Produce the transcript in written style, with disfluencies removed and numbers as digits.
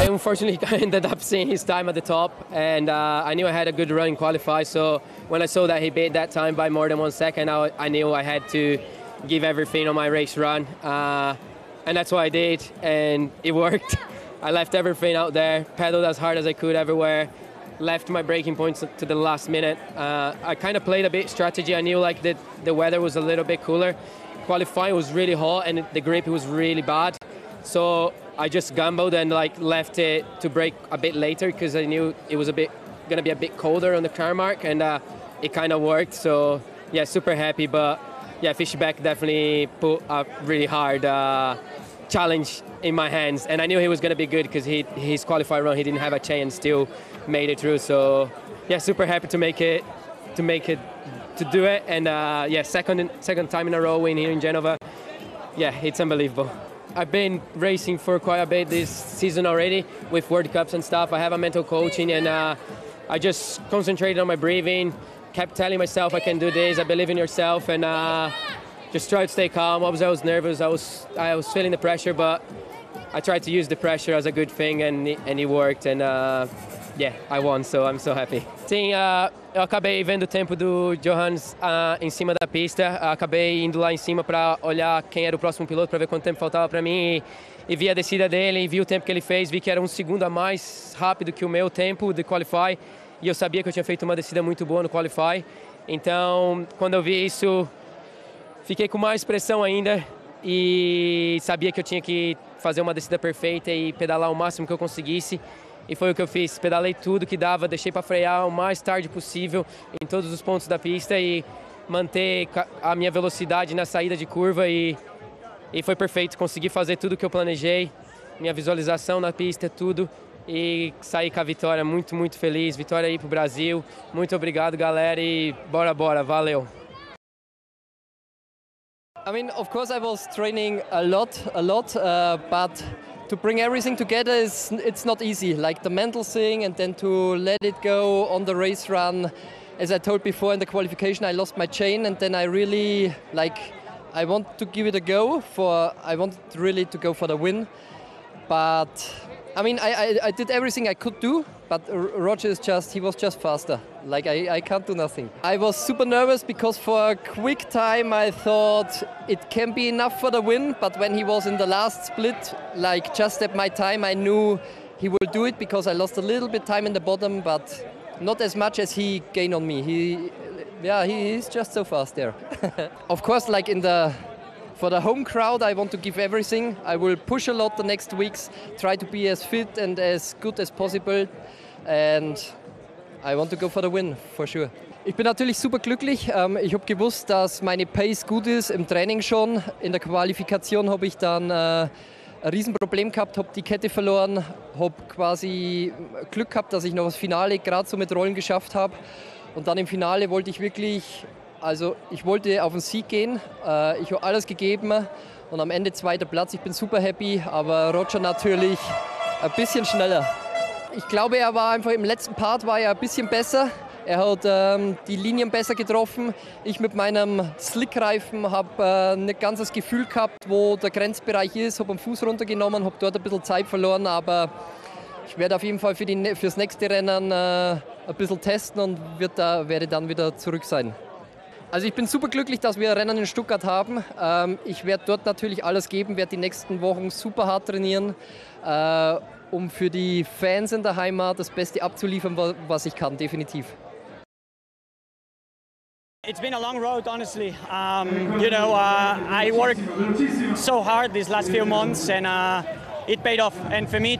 unfortunately ended up seeing his time at the top, and I knew I had a good run in qualify, so when I saw that he beat that time by more than 1 second, I knew I had to give everything on my race run, and that's what I did, and it worked. I left everything out there, pedaled as hard as I could everywhere, left my braking points to the last minute. I kind of played a bit strategy. I knew like the weather was a little bit cooler. Qualifying was really hot and the grip was really bad. So I just gambled and like left it to brake a bit later because I knew it was gonna be a bit colder on the car mark, and it kind of worked. So yeah, super happy. But yeah, Fischbeck definitely put a really hard challenge in my hands, and I knew he was gonna be good because his qualifying run he didn't have a chance, still made it through. So yeah, super happy to do it, and yeah, second time in a row win here in Genova. Yeah, it's unbelievable. I've been racing for quite a bit this season already with World Cups and stuff. I have a mental coaching, and I just concentrated on my breathing, kept telling myself I can do this, I believe in yourself, and just try to stay calm. Obviously I was nervous, I was feeling the pressure, but I tried to use the pressure as a good thing, and it worked, and yeah, I won, so I'm so happy. Sim, eu acabei vendo o tempo do Johannes em cima da pista, acabei indo lá em cima para olhar quem era o próximo piloto, para ver quanto tempo faltava para mim, e vi a descida dele, vi o tempo que ele fez, vi que era 1 segundo a mais rápido que o meu tempo de Qualify, e eu sabia que eu tinha feito uma descida muito boa no Qualify, então quando eu vi isso, fiquei com mais pressão ainda, e sabia que eu tinha que fazer uma descida perfeita e pedalar o máximo que eu conseguisse. E foi o que eu fiz, pedalei tudo que dava, deixei para frear o mais tarde possível em todos os pontos da pista e manter a minha velocidade na saída de curva, e foi perfeito, consegui fazer tudo que eu planejei, minha visualização na pista, tudo, e saí com a vitória, muito, muito feliz, vitória aí pro Brasil, muito obrigado galera, e bora, valeu! I mean, of course I was training a lot, but to bring everything together it's not easy. Like the mental thing, and then to let it go on the race run. As I told before in the qualification, I lost my chain, and then I really I want to give it a go. I want really to go for the win, but I mean I did everything I could do. But Roger he was just faster. Like I can't do nothing. I was super nervous because for a quick time I thought it can be enough for the win. But when he was in the last split, like just at my time, I knew he will do it because I lost a little bit time in the bottom, but not as much as he gained on me. He's just so fast there. Of course, like for the home crowd, I want to give everything. I will push a lot the next weeks, try to be as fit and as good as possible, and I want to go for the win, for sure. Ich bin natürlich super glücklich. Ich habe gewusst, dass meine Pace gut ist im Training schon. In der Qualifikation habe ich dann ein Riesenproblem gehabt, habe die Kette verloren, habe quasi Glück gehabt, dass ich noch das Finale gerade so mit Rollen geschafft habe. Und dann im Finale wollte ich wirklich... Also ich wollte auf den Sieg gehen, ich habe alles gegeben und am Ende 2. Platz. Ich bin super happy, aber Roger natürlich ein bisschen schneller. Ich glaube, er war einfach im letzten Part war er ein bisschen besser. Er hat die Linien besser getroffen. Ich mit meinem Slickreifen habe nicht ganz das Gefühl gehabt, wo der Grenzbereich ist. Habe den Fuß runtergenommen, habe dort ein bisschen Zeit verloren, aber ich werde auf jeden Fall fürs nächste Rennen ein bisschen testen und werde dann wieder zurück sein. Also ich bin super glücklich, dass wir Rennen in Stuttgart haben. Ich werde dort natürlich alles geben, werde die nächsten Wochen super hart trainieren, um für die Fans in der Heimat das Beste abzuliefern, was ich kann, definitiv. It's been a long road, honestly. You know, I worked so hard these last few months, and it paid off. And for me